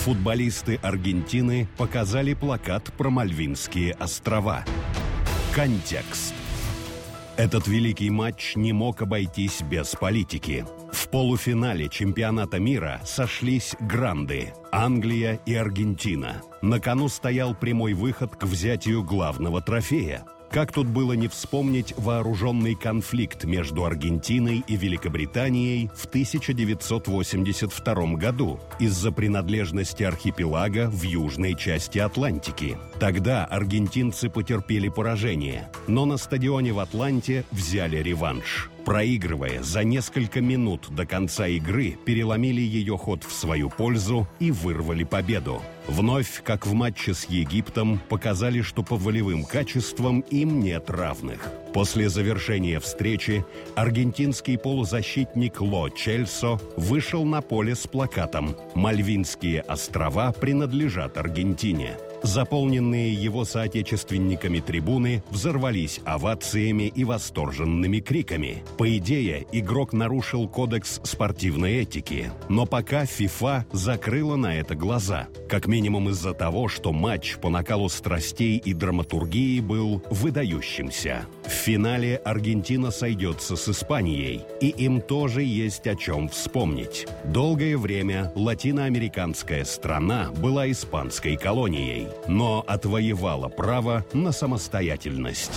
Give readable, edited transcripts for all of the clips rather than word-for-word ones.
Футболисты Аргентины показали плакат про Мальвинские острова. Контекст. Этот великий матч не мог обойтись без политики. В полуфинале чемпионата мира сошлись гранды – Англия и Аргентина. На кону стоял прямой выход к взятию главного трофея. Как тут было не вспомнить вооруженный конфликт между Аргентиной и Великобританией в 1982 году из-за принадлежности архипелага в южной части Атлантики. Тогда аргентинцы потерпели поражение, но на стадионе в Атланте взяли реванш. Проигрывая за несколько минут до конца игры, переломили ее ход в свою пользу и вырвали победу. Вновь, как в матче с Египтом, показали, что по волевым качествам им нет равных. После завершения встречи аргентинский полузащитник Ло Чельсо вышел на поле с плакатом «Мальвинские острова принадлежат Аргентине». Заполненные его соотечественниками трибуны взорвались овациями и восторженными криками. По идее, игрок нарушил кодекс спортивной этики, но пока ФИФА закрыла на это глаза. Как минимум из-за того, что матч по накалу страстей и драматургии был выдающимся. В финале Аргентина сойдется с Испанией, и им тоже есть о чем вспомнить. Долгое время латиноамериканская страна была испанской колонией, но отвоевала право на самостоятельность.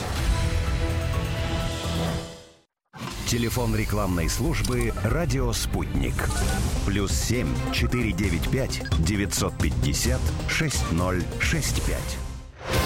Телефон рекламной службы «Радио Спутник». +7 495 950 6065.